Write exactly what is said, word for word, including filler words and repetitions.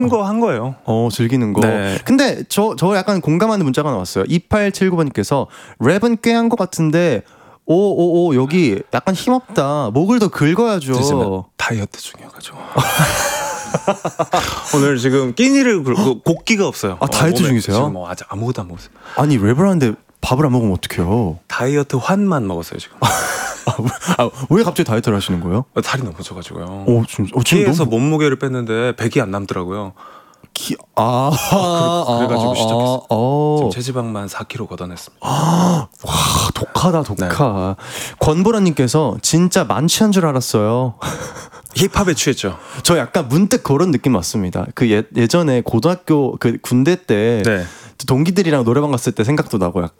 거 한 거예요. 어, 즐기는 거. 네. 근데 저, 저 약간 공감하는 문자가 나왔어요. 이팔칠구 번님께서 랩은 꽤 한 것 같은데 오오오 여기 약간 힘없다. 목을 더 긁어야죠. 다이어트 중이어가지고. 오늘 지금 끼니를 긁고 곡기가 없어요. 아, 다이어트 몸에. 중이세요? 지금 뭐 아직 아무것도 안 먹었어요. 아니 랩을 하는데 밥을 안 먹으면 어떡해요? 다이어트 환만 먹었어요 지금. 아, 왜 갑자기 다이어트를 하시는 거예요? 살이 너무 쪄가지고요. 오, 지금, 어, 지금 키에서 너무... 몸무게를 뺐는데 백이 안 남더라고요. 키... 아, 아, 그래, 그래가지고 아, 시작했어요. 아, 아, 지금 체지방만 사 킬로그램 걷어냈습니다. 아, 와, 독하다, 독하. 네. 권보라님께서 진짜 만취한 줄 알았어요. 힙합에 취했죠. 저 약간 문득 그런 느낌 왔습니다. 그 예, 예전에 고등학교 그 군대 때 네. 동기들이랑 노래방 갔을 때 생각도 나고 약간